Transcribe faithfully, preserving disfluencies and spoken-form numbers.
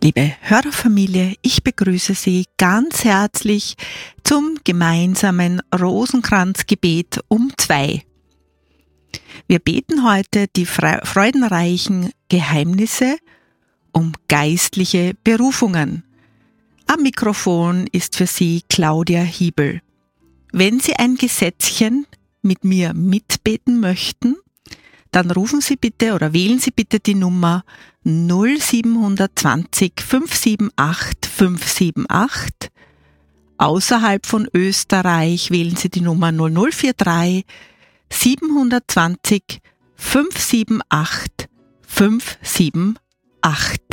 Liebe Hörerfamilie, ich begrüße Sie ganz herzlich zum gemeinsamen Rosenkranzgebet um zwei. Wir beten heute die freudenreichen Geheimnisse um geistliche Berufungen. Am Mikrofon ist für Sie Claudia Hiebel. Wenn Sie ein Gesetzchen mit mir mitbeten möchten, dann rufen Sie bitte oder wählen Sie bitte die Nummer null sieben zwei null fünf sieben acht fünf sieben acht. Außerhalb von Österreich wählen Sie die Nummer null null vier drei sieben zwei null fünf sieben acht fünf sieben acht.